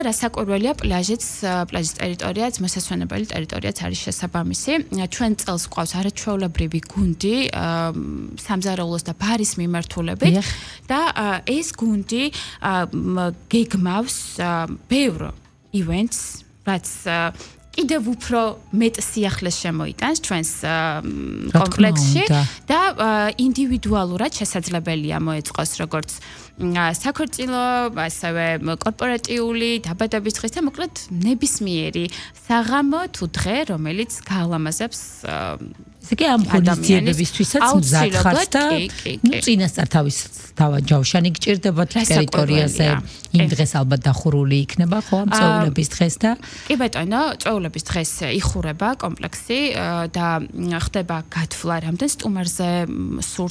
რასაკვირველია პლაჟის ტერიტორიაც, მოსასვენებელი ტერიტორიაც არის შესაბამისი. ჩვენ წელს გვყავს არაჩვეულებრივი გუნდი სამზარეულოს და ბარის მიმართულებით და ეს გუნდი გეგმავს ბევრ ივენტს, რაც კიდევ უფრო მეტ სიახლეს შემოიტანს ჩვენს კომპლექსში და ინდივიდუალურად შესაძლებელია მოეწყოს როგორც საქორწილო, ასევე კორპორატიული დაბადების დღის და მოკლედ ნებისმიერი საღამო თუ დღე, რომელიც გაალამაზებს ესე იგი ამ ღონისძიებებისთვისაც მზად ხართ და წინასწარ თავის ჯავშანი გჭირდებათ ტერიტორიაზე. იმ დღეს ალბათ დახურული იქნება ხო ამ წვეულების დღეს და კი ბატონო, წვეულების დღეს იხურება კომპლექსი და ხდება გათვლა რამდენ სტუმარზე